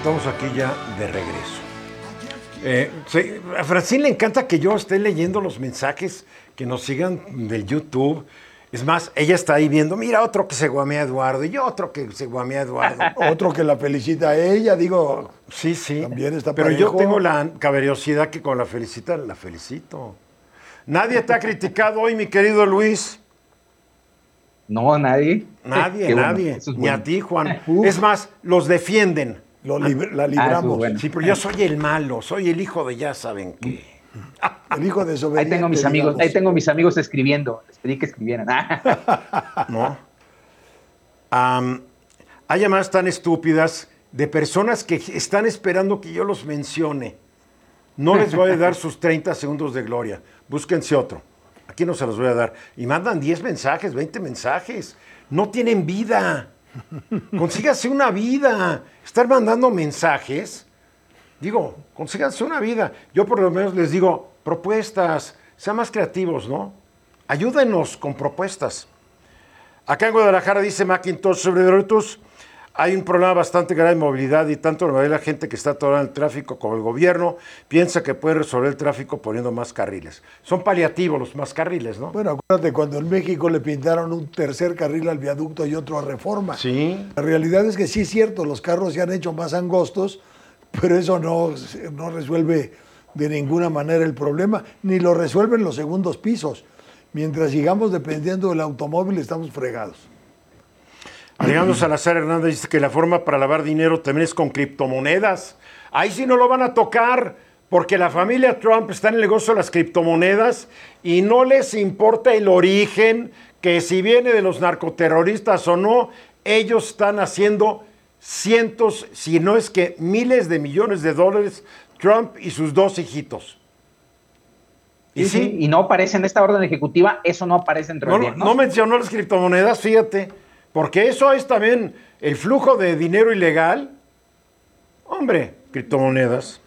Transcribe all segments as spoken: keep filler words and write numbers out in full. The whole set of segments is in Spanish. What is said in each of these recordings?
estamos aquí ya de regreso. Eh, sí, a Francine le encanta que yo esté leyendo los mensajes, que nos sigan del YouTube. Es más, ella está ahí viendo, mira, otro que se guamea a Eduardo, y otro que se guamea a Eduardo. Otro que la felicita a ella, digo. Sí, sí. También está Pero parejo. yo tengo la caballerosidad que con la felicita, la felicito. Nadie te ha criticado hoy, mi querido Luis. No, nadie. Nadie, Qué nadie. bueno, eso es Ni bueno. a ti, Juan. Uf. Es más, los defienden. Lo lib- la Ah, libramos. eso es bueno. Sí, pero yo soy el malo, soy el hijo de ya saben qué. El hijo de Ahí desobediente. tengo mis amigos, digamos. ahí tengo mis amigos escribiendo. Les pedí que escribieran. ¿No? Am, hay llamadas tan estúpidas de personas que están esperando que yo los mencione. No les voy a dar sus treinta segundos de gloria. Búsquense otro. Aquí no se los voy a dar. Y mandan diez mensajes, veinte mensajes. No tienen vida. Consígase una vida. Estar mandando mensajes. Digo, consíganse una vida. Yo por lo menos les digo, propuestas. Sean más creativos, ¿no? Ayúdenos con propuestas. Acá en Guadalajara dice Macintosh sobre Bluetooth, hay un problema bastante grave de movilidad y tanto la gente que está atorada en el tráfico como el gobierno piensa que puede resolver el tráfico poniendo más carriles. Son paliativos los más carriles, ¿no? Bueno, acuérdate cuando en México le pintaron un tercer carril al viaducto y otro a Reforma. Sí. La realidad es que sí es cierto, los carros se han hecho más angostos, pero eso no, no resuelve de ninguna manera el problema, ni lo resuelven los segundos pisos. Mientras sigamos dependiendo del automóvil, estamos fregados. Alejandro Salazar Hernández dice que la forma para lavar dinero también es con criptomonedas. Ahí sí no lo van a tocar, porque la familia Trump está en el negocio de las criptomonedas y no les importa el origen, que si viene de los narcoterroristas o no, ellos están haciendo cientos, si no es que miles de millones de dólares, Trump y sus dos hijitos. Y sí, y no aparece en esta orden ejecutiva, eso no aparece entre No, los no, diez, ¿no? no mencionó las criptomonedas, fíjate, porque eso es también el flujo de dinero ilegal. Hombre, criptomonedas.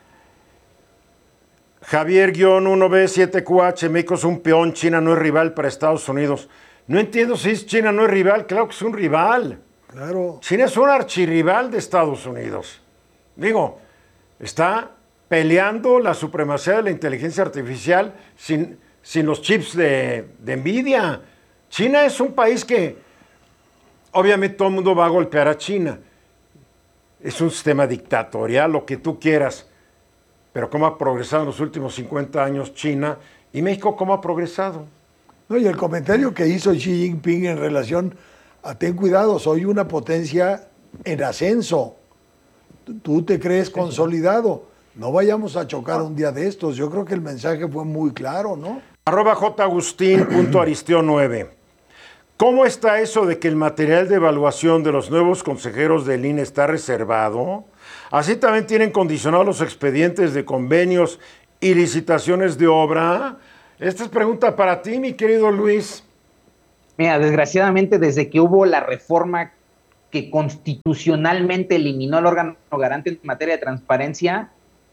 Javier uno B siete Q H, México es un peón, China no es rival para Estados Unidos. No entiendo si es China no es rival, claro que es un rival. Claro. China es un archirrival de Estados Unidos. Digo, está peleando la supremacía de la inteligencia artificial sin, sin los chips de, de Nvidia. China es un país que obviamente todo el mundo va a golpear a China. Es un sistema dictatorial, lo que tú quieras. Pero cómo ha progresado en los últimos cincuenta años China y México, cómo ha progresado. No, y el comentario que hizo Xi Jinping en relación a ten cuidado, soy una potencia en ascenso. Tú te crees consolidado. No vayamos a chocar un día de estos. Yo creo que el mensaje fue muy claro, ¿no? Arroba jagustín.aristeo nueve. ¿Cómo está eso de que el material de evaluación de los nuevos consejeros del I N E está reservado? Así también tienen condicionados los expedientes de convenios y licitaciones de obra. Esta es pregunta para ti, mi querido Luis. Mira, desgraciadamente desde que hubo la reforma que constitucionalmente eliminó el órgano garante en materia de transparencia,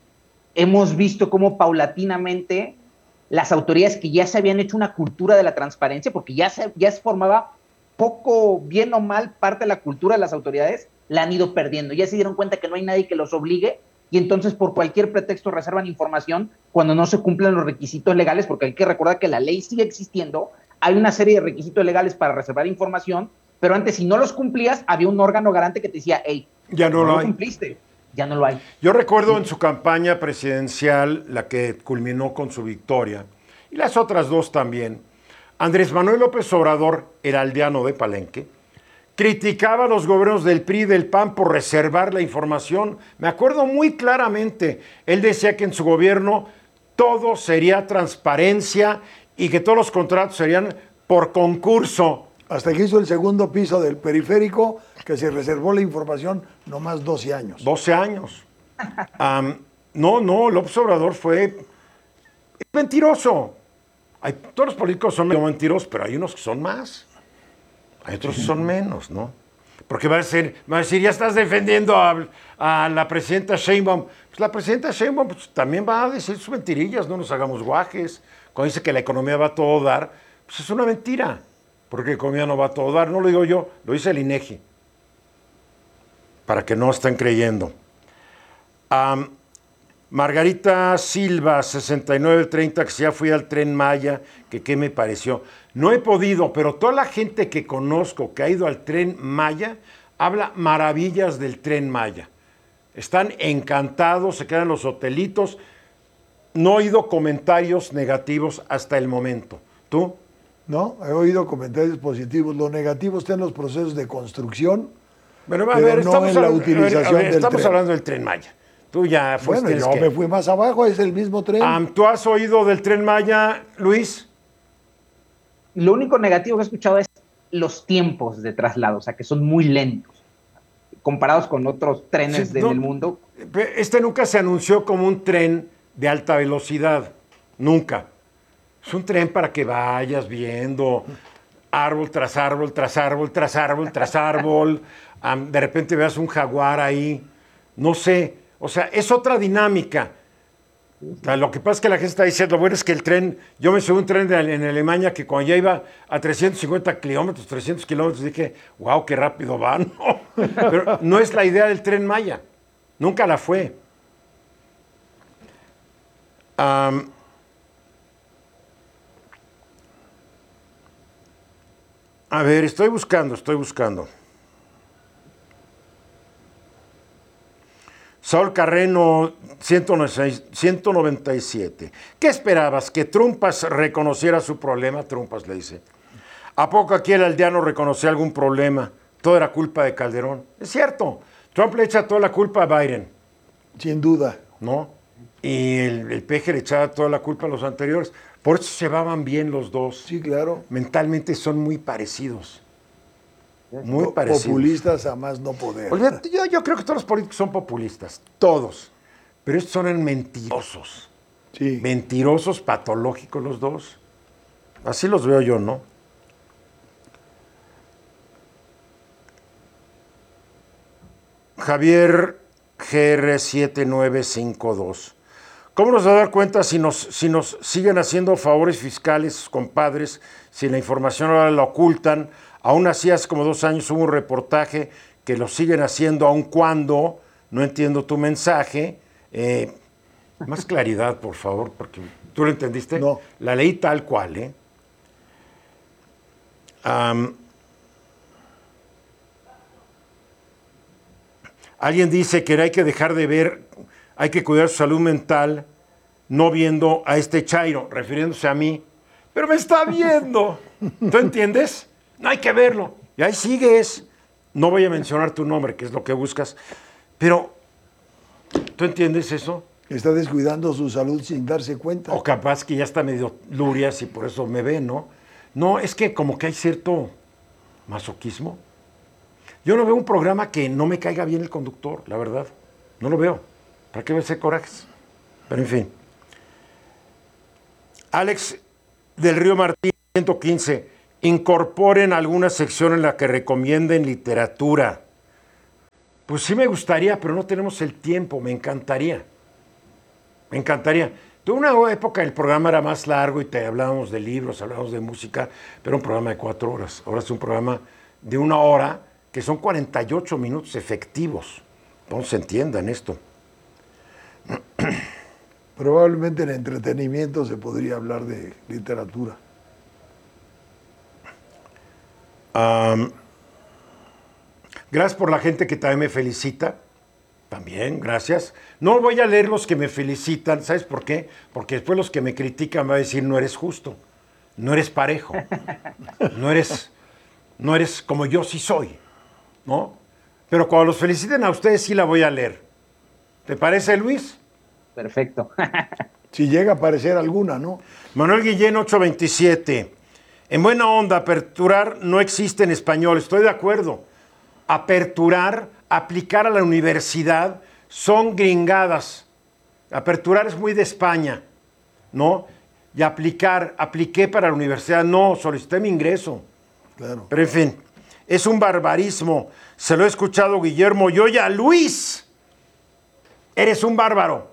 hemos visto cómo paulatinamente las autoridades que ya se habían hecho una cultura de la transparencia, porque ya se, ya se formaba poco, bien o mal, parte de la cultura de las autoridades, la han ido perdiendo. Ya se dieron cuenta que no hay nadie que los obligue y entonces por cualquier pretexto reservan información cuando no se cumplen los requisitos legales, porque hay que recordar que la ley sigue existiendo, hay una serie de requisitos legales para reservar información, pero antes si no los cumplías, había un órgano garante que te decía, hey, Ya no no lo lo hay. cumpliste, ya no lo hay. Yo recuerdo en su campaña presidencial, la que culminó con su victoria, y las otras dos también, Andrés Manuel López Obrador, el aldeano de Palenque, criticaba a los gobiernos del P R I y del P A N por reservar la información. Me acuerdo muy claramente, él decía que en su gobierno todo sería transparencia y que todos los contratos serían por concurso. Hasta que hizo el segundo piso del periférico, que se reservó la información nomás doce años. doce años. Um, no, no, López Obrador fue es mentiroso. Hay, todos los políticos son medio mentirosos, pero hay unos que son más. Hay otros que son menos, ¿no? Porque va a decir, va a decir ya estás defendiendo a, a la presidenta Sheinbaum. Pues la presidenta Sheinbaum pues, también va a decir sus mentirillas, no nos hagamos guajes. Cuando dice que la economía va a todo dar, pues es una mentira. Porque la economía no va a todo dar, no lo digo yo, lo dice el INEGI. Para que no estén creyendo. Um, Margarita Silva, sesenta y nueve treinta, que ya fui al Tren Maya, que qué me pareció. No he podido, pero toda la gente que conozco que ha ido al Tren Maya, habla maravillas del Tren Maya. Están encantados, se quedan en los hotelitos. No he oído comentarios negativos hasta el momento. ¿Tú? No, he oído comentarios positivos. Lo negativo está en los procesos de construcción, Bueno, a pero ver, no estamos, en la hablando, utilización a ver, del estamos tren. hablando del Tren Maya. Tú ya fuiste. Bueno, yo que... me fui más abajo, es el mismo tren. Um, ¿Tú has oído del Tren Maya, Luis? Lo único negativo que he escuchado es los tiempos de traslado, o sea, que son muy lentos, comparados con otros trenes Sí, del no, mundo. Este nunca se anunció como un tren de alta velocidad, nunca. Es un tren para que vayas viendo árbol tras árbol, tras árbol, tras árbol, tras árbol. Um, de repente veas un jaguar ahí, no sé. O sea, es otra dinámica. O sea, lo que pasa es que la gente está diciendo, bueno, es que el tren, yo me subí a un tren de, en Alemania que cuando ya iba a trescientos cincuenta kilómetros, trescientos kilómetros, dije, wow, qué rápido va. No, pero no es la idea del Tren Maya. Nunca la fue. Um, a ver, estoy buscando, estoy buscando. Saúl Carreno, ciento noventa y siete. ¿Qué esperabas? ¿Que Trumpas reconociera su problema? Trumpas le dice. ¿A poco aquí el aldeano reconoció algún problema? Todo era culpa de Calderón. Es cierto. Trump le echa toda la culpa a Biden. Sin duda. ¿No? Y el, el peje le echaba toda la culpa a los anteriores. Por eso se llevaban bien los dos. Sí, claro. Mentalmente son muy parecidos. Muy Po- parecidos. Populistas a más no poder. Olvídate, yo, yo creo que todos los políticos son populistas. Todos. Pero estos son mentirosos. Sí. Mentirosos, patológicos los dos. Así los veo yo, ¿no? Javier G R siete nueve cinco dos. ¿Cómo nos va a dar cuenta si nos, si nos siguen haciendo favores fiscales, compadres, si la información ahora la ocultan? Aún así, hace como dos años hubo un reportaje que lo siguen haciendo, aun cuando no entiendo tu mensaje. Eh, más claridad, por favor, porque tú lo entendiste. No. La leí tal cual, ¿eh? Um, alguien dice que hay que dejar de ver, hay que cuidar su salud mental, no viendo a este Chairo, refiriéndose a mí. Pero me está viendo. ¿Tú entiendes? No hay que verlo. Y ahí sigues. No voy a mencionar tu nombre, que es lo que buscas. Pero, ¿tú entiendes eso? Está descuidando su salud sin darse cuenta. O capaz que ya está medio lurias y por eso me ve, ¿no? No, es que como que hay cierto masoquismo. Yo no veo un programa que no me caiga bien el conductor, la verdad. No lo veo. ¿Para qué me hace corajes? Pero en fin. Alex del Río Martín, ciento quince. Incorporen alguna sección en la que recomienden literatura. Pues sí me gustaría, pero no tenemos el tiempo. Me encantaría. Me encantaría. Tuve una época el programa era más largo y te hablábamos de libros, hablábamos de música, pero un programa de cuatro horas. Ahora es un programa de una hora, que son cuarenta y ocho minutos efectivos. No se entienda en esto. Probablemente en entretenimiento se podría hablar de literatura. Um, gracias por la gente que también me felicita. También, gracias. No voy a leer los que me felicitan. ¿Sabes por qué? Porque después los que me critican van a decir, no eres justo, no eres parejo, no eres, no eres como yo sí soy, ¿no? Pero cuando los feliciten a ustedes sí la voy a leer. ¿Te parece, Luis? Perfecto. Si llega a aparecer alguna, ¿no? Manuel Guillén, ocho veintisiete. En buena onda, aperturar no existe en español. Estoy de acuerdo. Aperturar, aplicar a la universidad, son gringadas. Aperturar es muy de España, ¿no? Y aplicar, apliqué para la universidad, no, solicité mi ingreso. Claro. Pero en fin, es un barbarismo. Se lo he escuchado Guillermo y oye a Luis. Eres un bárbaro.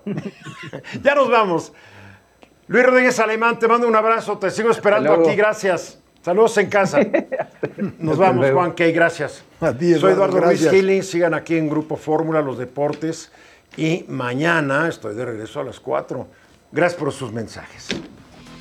Ya nos vamos. Luis Rodríguez Alemán, te mando un abrazo, te sigo esperando aquí, gracias. Saludos en casa. Nos Hasta vamos, luego. Juan Key, gracias. A ti, Soy Eduardo, Eduardo Ruiz gracias. Gili, sigan aquí en Grupo Fórmula, los deportes, y mañana estoy de regreso a las cuatro. Gracias por sus mensajes.